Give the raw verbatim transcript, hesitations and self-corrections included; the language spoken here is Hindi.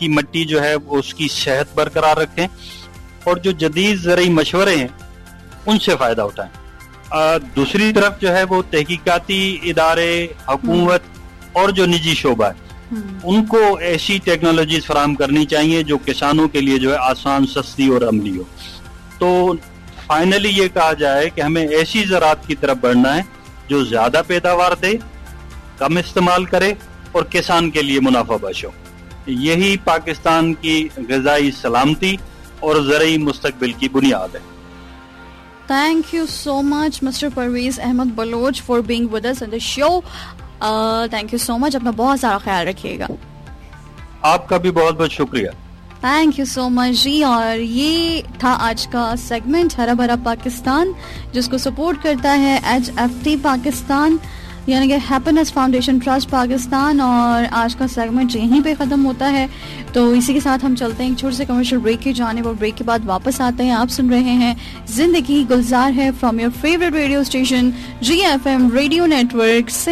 की मिट्टी जो है वो उसकी सेहत बरकरार रखें और जो जदीद ज़रूरी मशवरे हैं उनसे फ़ायदा उठाएं। आ, दूसरी तरफ जो है वो तहकीकाती इदारे, हुकूमत और जो निजी शोबा है उनको ऐसी टेक्नोलॉजीज फराहम करनी चाहिए जो किसानों के लिए जो है आसान, सस्ती और अमली हो। तो फाइनली ये कहा जाए कि हमें ऐसी ज़राअत की तरफ बढ़ना है जो ज्यादा पैदावार दे, कम इस्तेमाल करे और किसान के लिए मुनाफा बख्श हो। यही पाकिस्तान की ग़िज़ाई सलामती और ज़रूरी मुस्तकबिल की बुनियाद है। Thank you so much, Mister Parvez Ahmed Baloch, for being with us on the show. Uh, thank you so much. अपना बहुत सारा ख्याल रखिएगा। आपका भी बहुत बहुत शुक्रिया। थैंक यू सो मच जी। और ये था आज का सेगमेंट हरा भरा पाकिस्तान, जिसको सपोर्ट करता है एच एफ टी पाकिस्तान, यानी कि हैप्पीनेस फाउंडेशन ट्रस्ट पाकिस्तान। और आज का सेगमेंट यहीं पे ख़त्म होता है। तो इसी के साथ हम चलते हैं एक छोटे से कमर्शियल ब्रेक की जानिब और ब्रेक के बाद वापस आते हैं। आप सुन रहे हैं जिंदगी गुलजार है from your favourite radio station ji F M radio network से।